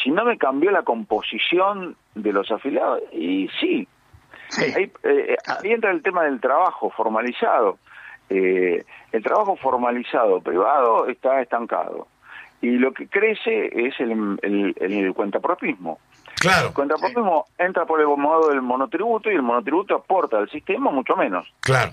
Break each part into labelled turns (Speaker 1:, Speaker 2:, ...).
Speaker 1: si no me cambió la composición de los afiliados, y sí. Ahí entra el tema del trabajo formalizado. El trabajo formalizado privado está estancado. Y lo que crece es el cuentapropismo.
Speaker 2: Claro.
Speaker 1: El cuentapropismo entra por el modo del monotributo y el monotributo aporta al sistema mucho menos.
Speaker 2: Claro.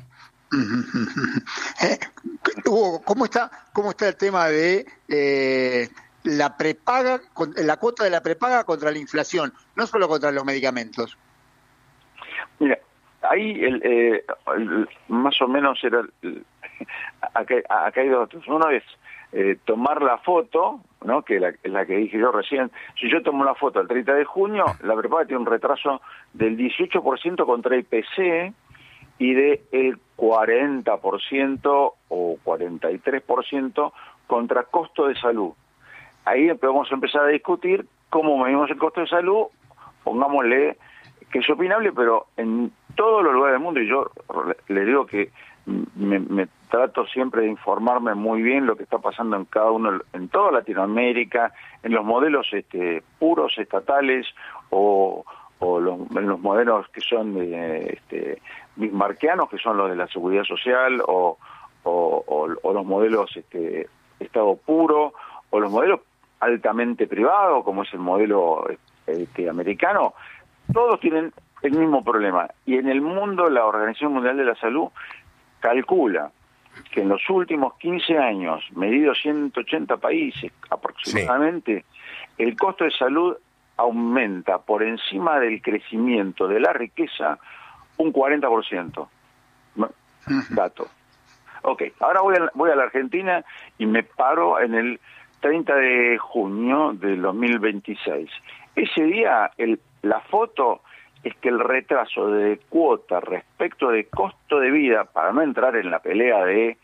Speaker 3: Hugo, ¿cómo está el tema de la prepaga, la cuota de la prepaga contra la inflación, no solo contra los medicamentos?
Speaker 1: Mira, ahí más o menos era acá hay dos. Uno es tomar la foto, ¿no? Que la que dije yo recién. Si yo tomo la foto el 30 de junio, la prepaga tiene un retraso del 18% contra IPC y del 40% o 43% contra costo de salud. Ahí podemos empezar a discutir cómo medimos el costo de salud, pongámosle que es opinable, pero en todos los lugares del mundo, y yo le digo que me trato siempre de informarme muy bien lo que está pasando en cada uno, en toda Latinoamérica, en los modelos puros estatales o en los modelos que son bismarckianos, que son los de la seguridad social, o los modelos Estado puro, o los modelos altamente privados, como es el modelo americano. Todos tienen el mismo problema. Y en el mundo, la Organización Mundial de la Salud calcula que en los últimos 15 años, medido 180 países aproximadamente, el costo de salud aumenta por encima del crecimiento de la riqueza un 40%. Dato. Ok, ahora voy a la Argentina y me paro en el 30 de junio del 2026. Ese día, la foto es que el retraso de cuota respecto de costo de vida, para no entrar en la pelea de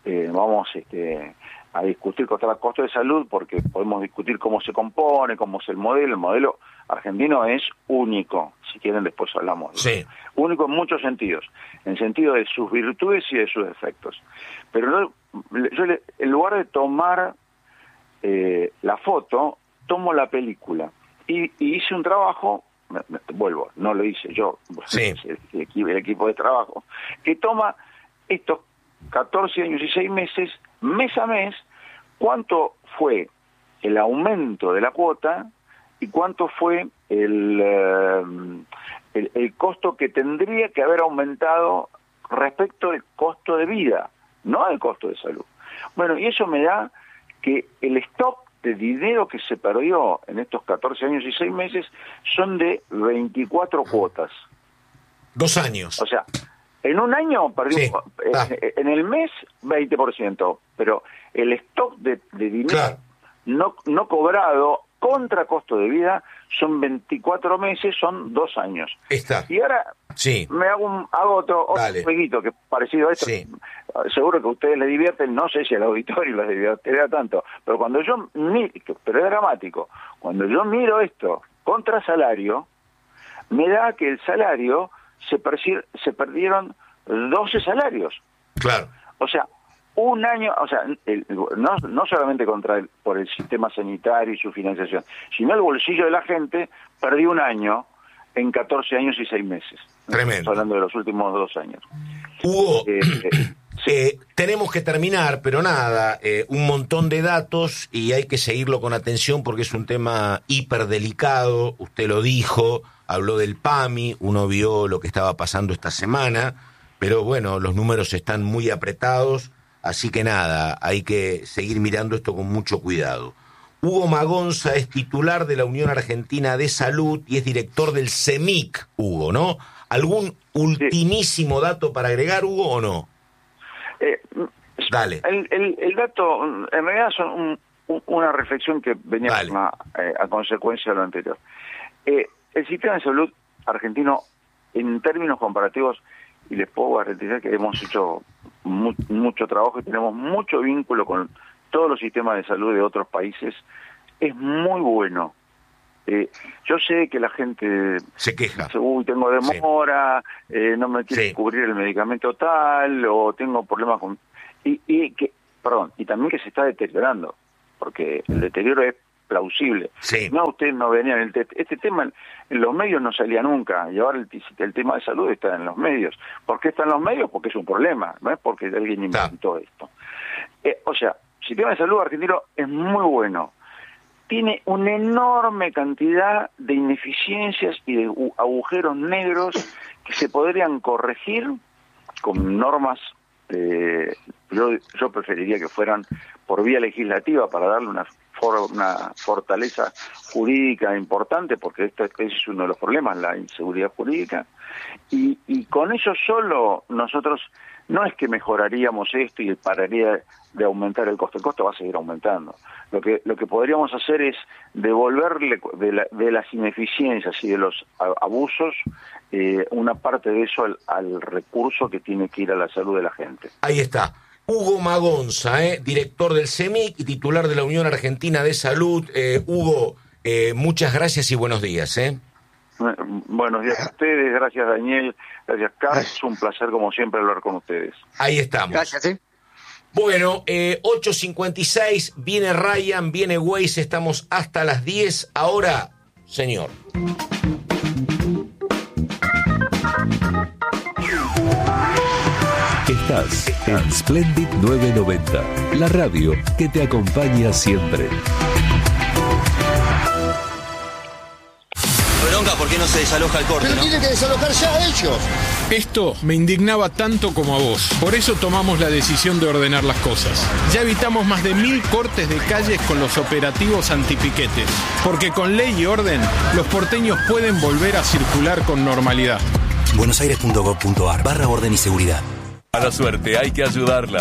Speaker 1: a discutir contra el costo de salud, porque podemos discutir cómo se compone, cómo es el modelo argentino es único, si quieren después hablamos.
Speaker 2: Sí.
Speaker 1: Único en muchos sentidos, en sentido de sus virtudes y de sus defectos. Pero yo en lugar de tomar la foto, tomo la película. Y hice un trabajo, vuelvo, no lo hice yo,
Speaker 2: sí.
Speaker 1: el equipo de trabajo, que toma estos 14 años y 6 meses, mes a mes, cuánto fue el aumento de la cuota y cuánto fue el costo que tendría que haber aumentado respecto del costo de vida, no al costo de salud. Bueno, y eso me da que el stock de dinero que se perdió en estos 14 años y 6 meses son de 24 cuotas.
Speaker 2: 2 años.
Speaker 1: O sea, en un año perdimos, en el mes 20%, pero el stock de dinero no cobrado contra costo de vida son 24 meses, son 2 años. Y ahora me hago otro jueguito que parecido a esto. Sí. Seguro que a ustedes les divierten, no sé si al auditorio les divertirá tanto, pero cuando yo pero es dramático, cuando yo miro esto contra salario, me da que el salario se perdieron 12 salarios.
Speaker 2: Claro.
Speaker 1: O sea, un año, o sea, no solamente por el sistema sanitario y su financiación, sino el bolsillo de la gente perdió un año en 14 años y 6 meses.
Speaker 2: Tremendo.
Speaker 1: Estamos hablando de los últimos 2 años.
Speaker 2: Hugo, tenemos que terminar, pero nada, un montón de datos y hay que seguirlo con atención porque es un tema hiperdelicado. Usted lo dijo, habló del PAMI, uno vio lo que estaba pasando esta semana, pero bueno, los números están muy apretados, así que nada, hay que seguir mirando esto con mucho cuidado. Hugo Magonza es titular de la Unión Argentina de Salud y es director del CEMIC, Hugo, ¿no? ¿Algún ultimísimo dato para agregar, Hugo, o no? Dale.
Speaker 1: El dato, en realidad, son una reflexión que venía a consecuencia de lo anterior. El sistema de salud argentino, en términos comparativos, y les puedo garantizar que hemos hecho mucho trabajo y tenemos mucho vínculo con todos los sistemas de salud de otros países, es muy bueno. Yo sé que la gente
Speaker 2: se queja.
Speaker 1: Dice, uy, tengo demora, no me quiere cubrir el medicamento tal, o tengo problemas con... Y también que se está deteriorando, porque el deterioro es plausible.
Speaker 2: Sí.
Speaker 1: No, ustedes no venían, este tema en los medios no salía nunca, y ahora el tema de salud está en los medios. ¿Por qué está en los medios? Porque es un problema, no es porque alguien inventó esto. O sea, el sistema de salud argentino es muy bueno, tiene una enorme cantidad de ineficiencias y de agujeros negros que se podrían corregir con normas, yo preferiría que fueran por vía legislativa para darle una fortaleza jurídica importante, porque ese es uno de los problemas, la inseguridad jurídica, y con eso solo nosotros no es que mejoraríamos esto y pararía de aumentar el costo va a seguir aumentando. Lo que podríamos hacer es devolverle de las ineficiencias y de los abusos una parte de eso al recurso que tiene que ir a la salud de la gente.
Speaker 2: Ahí está. Hugo Magonza, director del CEMIC y titular de la Unión Argentina de Salud. Hugo, muchas gracias y buenos días.
Speaker 1: Buenos días a ustedes, gracias Daniel, gracias Carlos, es un placer como siempre hablar con ustedes.
Speaker 2: Ahí estamos.
Speaker 3: Gracias,
Speaker 2: Bueno, 8:56, viene Ryan, viene Waze, estamos hasta las 10. Ahora, señor.
Speaker 4: Estás en Splendid 990, la radio que te acompaña siempre.
Speaker 5: Bronca, ¿por qué no se desaloja el corte?
Speaker 6: Pero
Speaker 5: ¿no?
Speaker 6: tienen que desalojar ya ellos.
Speaker 7: Esto me indignaba tanto como a vos. Por eso tomamos la decisión de ordenar las cosas. Ya evitamos más de 1000 cortes de calles con los operativos antipiquetes. Porque con ley y orden, los porteños pueden volver a circular con normalidad.
Speaker 5: buenosaires.gov.ar/orden y seguridad.
Speaker 4: A la suerte hay que ayudarla.